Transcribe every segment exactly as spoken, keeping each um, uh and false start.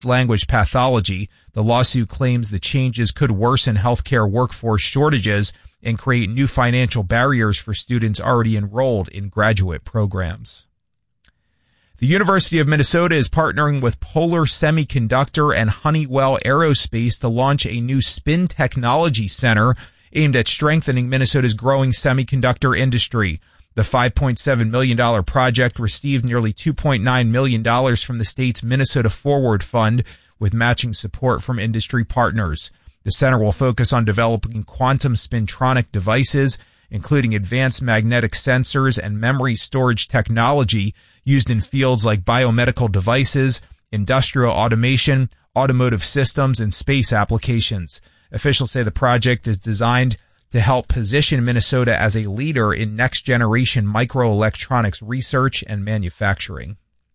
language pathology. The lawsuit claims the changes could worsen healthcare workforce shortages and create new financial barriers for students already enrolled in graduate programs. The University of Minnesota is partnering with Polar Semiconductor and Honeywell Aerospace to launch a new spin technology center aimed at strengthening Minnesota's growing semiconductor industry. The five point seven million dollars project received nearly two point nine million dollars from the state's Minnesota Forward Fund, with matching support from industry partners. The center will focus on developing quantum spintronic devices, including advanced magnetic sensors and memory storage technology used in fields like biomedical devices, industrial automation, automotive systems, and space applications. Officials say the project is designed to help position Minnesota as a leader in next-generation microelectronics research and manufacturing.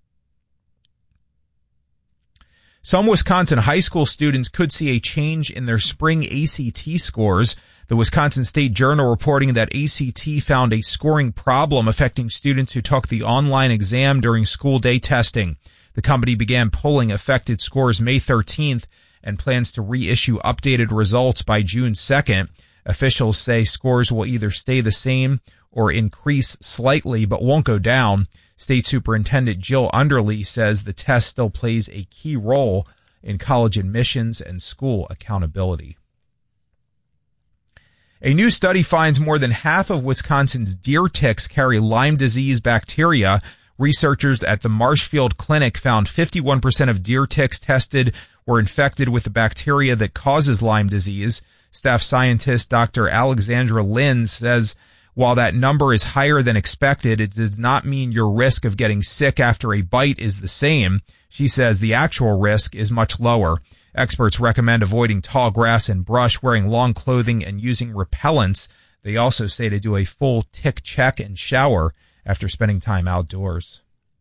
Some Wisconsin high school students could see a change in their spring A C T scores. The Wisconsin State Journal reporting that A C T found a scoring problem affecting students who took the online exam during school day testing. The company began pulling affected scores May thirteenth and plans to reissue updated results by June second. Officials say scores will either stay the same or increase slightly, but won't go down. State Superintendent Jill Underly says the test still plays a key role in college admissions and school accountability. A new study finds more than half of Wisconsin's deer ticks carry Lyme disease bacteria. Researchers at the Marshfield Clinic found fifty-one percent of deer ticks tested were infected with the bacteria that causes Lyme disease. Staff scientist Doctor Alexandra Lynn says while that number is higher than expected, it does not mean your risk of getting sick after a bite is the same. She says the actual risk is much lower. Experts recommend avoiding tall grass and brush, wearing long clothing, and using repellents. They also say to do a full tick check and shower after spending time outdoors.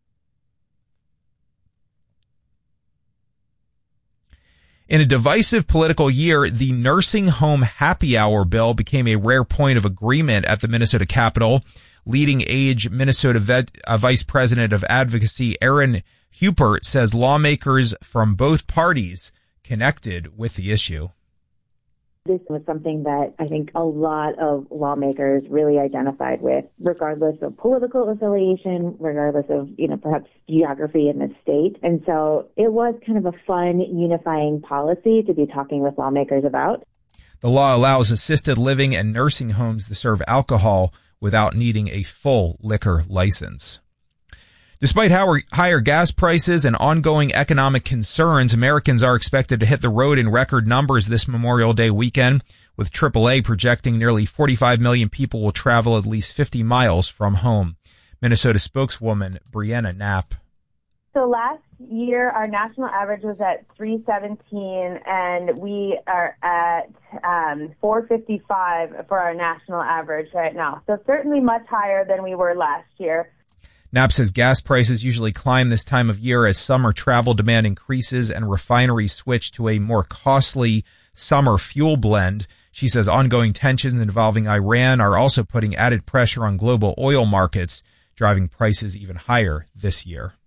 In a divisive political year, the nursing home happy hour bill became a rare point of agreement at the Minnesota Capitol. Leading Age Minnesota vet, uh, Vice President of Advocacy Aaron Hupert says lawmakers from both parties connected with the issue. This was something that I think a lot of lawmakers really identified with, regardless of political affiliation, regardless of, you know, perhaps geography in the state. And so it was kind of a fun, unifying policy to be talking with lawmakers about. The law allows assisted living and nursing homes to serve alcohol without needing a full liquor license. Despite higher gas prices and ongoing economic concerns, Americans are expected to hit the road in record numbers this Memorial Day weekend, with triple A projecting nearly forty-five million people will travel at least fifty miles from home. Minnesota spokeswoman Brianna Knapp. So last year, our national average was at three seventeen, and we are at um, four fifty-five for our national average right now. So certainly much higher than we were last year. Knapp says gas prices usually climb this time of year as summer travel demand increases and refineries switch to a more costly summer fuel blend. She says ongoing tensions involving Iran are also putting added pressure on global oil markets, driving prices even higher this year.